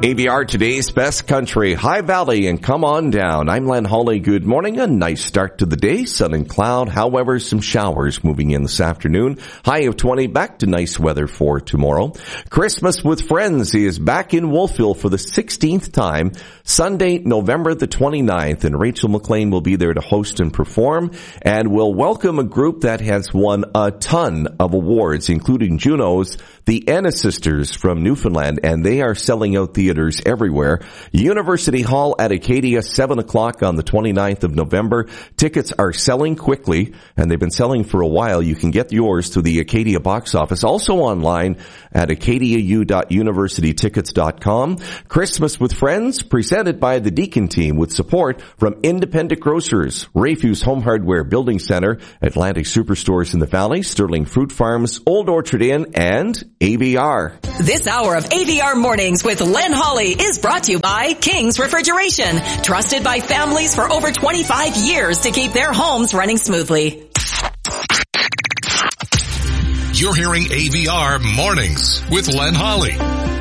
AVR, today's best country, High Valley, and come on down. I'm Len Hawley. Good morning. A nice start to the day. Sun and cloud. However, some showers moving in this afternoon. High of 20. Back to nice weather for tomorrow. Christmas with Friends is back in Wolfville for the 16th time. Sunday, November the 29th. And Rachel McLean will be there to host and perform. And will welcome a group that has won a ton of awards, including Juno's, the Anna Sisters from Newfoundland, and they are selling out theaters everywhere. University Hall at Acadia, 7 o'clock on the 29th of November. Tickets are selling quickly, and they've been selling for a while. You can get yours through the Acadia box office, also online at acadiau.universitytickets.com. Christmas with Friends, presented by the Deacon Team with support from Independent Grocers, Rayfuse Home Hardware Building Center, Atlantic Superstores in the Valley, Sterling Fruit Farms, Old Orchard Inn, and AVR. This hour of AVR Mornings with Len Hawley is brought to you by King's Refrigeration, trusted by families for over 25 years to keep their homes running smoothly. You're hearing AVR Mornings with Len Hawley.